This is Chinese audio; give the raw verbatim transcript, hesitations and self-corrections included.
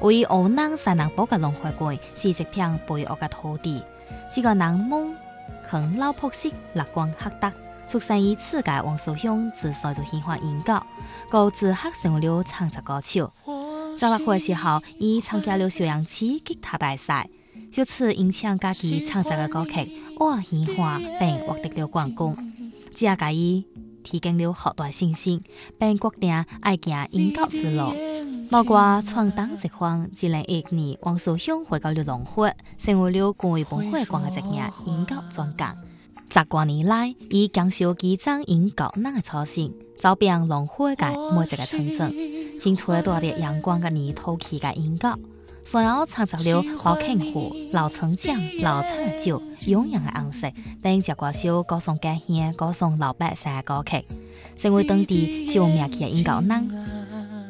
为湖南山南部嘅龙花馆是一片肥沃嘅土地，这个人蒙肯老朴实、乐观黑德，出生于此界王素香自细就喜欢音乐，高自学成为了唱作歌手。十六岁时候，伊参加了邵阳市吉他大赛，就此因唱家己唱作嘅歌曲《我喜欢》，并获得了冠军。这也给伊提供了好大信心，并决定爱行音乐之路。包括创党一方，二零一一年，王素香回到了龙会，成为了管委本会馆嘅一名音乐专家。十多年来，伊经受基层音乐人嘅操心，走遍龙会界每一个村镇，请出带着阳光嘅泥土气嘅音乐。随后创作了《包庆湖》《老城江》《老菜酒》《永阳嘅红色》等一寡首歌颂家乡、歌颂老百姓嘅歌曲，成为当地最有名气嘅音乐人。